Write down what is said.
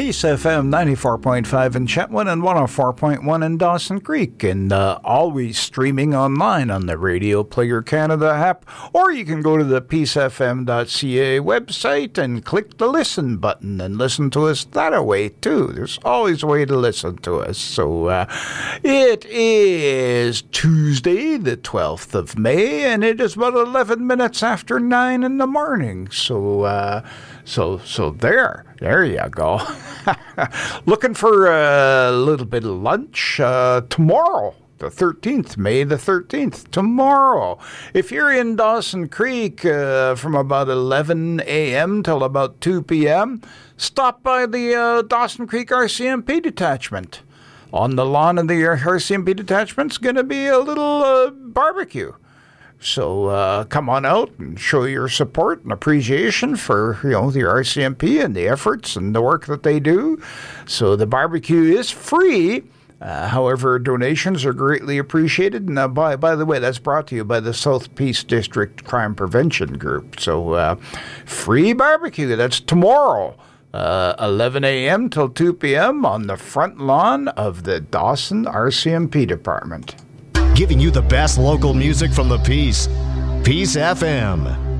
Peace FM 94.5 in Chetwynd and 104.1 in Dawson Creek, and always streaming online on the Radio Player Canada app, or you can go to the peacefm.ca website and click the listen button and listen to us that way too. There's always a way to listen to us. So it is Tuesday, the 12th of May, and it is about 11 minutes after 9 in the morning. So there you go. Looking for a little bit of lunch tomorrow, the 13th, May the 13th, tomorrow. If you're in Dawson Creek from about 11 a.m. till about 2 p.m., stop by the Dawson Creek RCMP detachment. On the lawn of the RCMP detachment's going to be a little barbecue. So come on out and show your support and appreciation for, the RCMP and the efforts and the work that they do. So the barbecue is free. However, donations are greatly appreciated. Now, by the way, that's brought to you by the South Peace District Crime Prevention Group. So free barbecue. That's tomorrow, 11 a.m. till 2 p.m. on the front lawn of the Dawson RCMP Department. Giving you the best local music from the Peace. Peace FM.